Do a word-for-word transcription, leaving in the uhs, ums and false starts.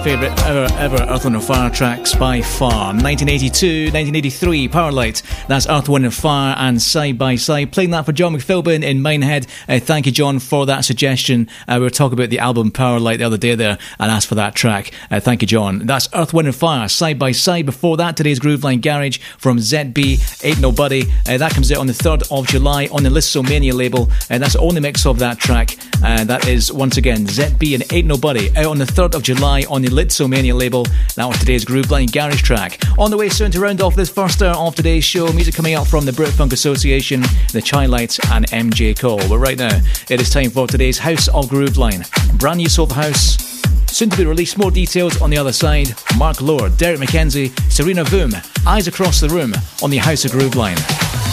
favourite ever, ever Earth, Wind and Fire tracks by far. nineteen eighty-two, nineteen eighty-three, Powerlight. That's Earth, Wind and Fire and Side by Side. Playing that for John McPhilbin in Minehead. Uh, thank you, John, for that suggestion. Uh, we were talking about the album Powerlight the other day there and asked for that track. Uh, thank you, John. That's Earth, Wind and Fire, Side by Side. Before that, today's Grooveline Garage from Z B, Ain't Nobody. Uh, that comes out on the third of July on the Lithomania label. And uh, that's the only mix of that track. Uh, that is, once again, Z B and Ain't Nobody, out on the third of July on the Lithomania label. That was today's Grooveline Garage track. On the way soon to round off this first hour of today's show, music coming out from the Brit Funk Association, the Chi-Lites and M J Cole. But right now, it is time for today's House of Grooveline. Brand new soul house, soon to be released. More details on the other side. Mark Lord, Derek McKenzie, Serena Voom, Eyes Across the Room on the House of Grooveline.